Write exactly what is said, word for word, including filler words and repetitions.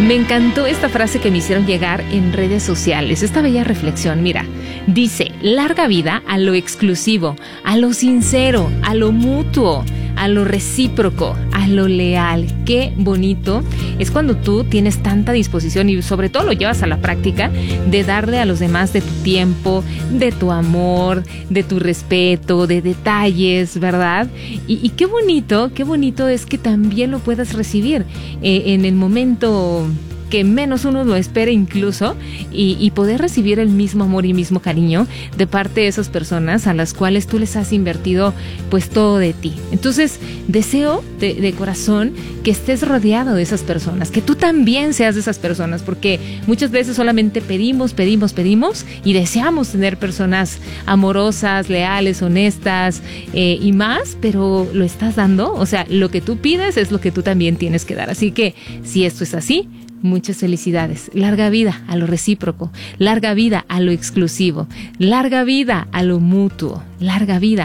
Me encantó esta frase que me hicieron llegar en redes sociales, esta bella reflexión. Mira, dice: larga vida a lo exclusivo, a lo sincero, a lo mutuo, a lo recíproco, a lo leal. Qué bonito es cuando tú tienes tanta disposición y sobre todo lo llevas a la práctica de darle a los demás de tu tiempo, de tu amor, de tu respeto, de detalles, ¿verdad? Y, y qué bonito, qué bonito es que también lo puedas recibir eh, en el momento que menos uno lo espera incluso, y, y poder recibir el mismo amor y mismo cariño de parte de esas personas a las cuales tú les has invertido pues todo de ti. Entonces deseo de, de corazón que estés rodeado de esas personas, que tú también seas de esas personas, porque muchas veces solamente pedimos, pedimos, pedimos y deseamos tener personas amorosas, leales, honestas eh, y más, pero ¿lo estás dando? O sea, lo que tú pides es lo que tú también tienes que dar. Así que si esto es así, muchas felicidades. Larga vida a lo recíproco, larga vida a lo exclusivo, larga vida a lo mutuo, larga vida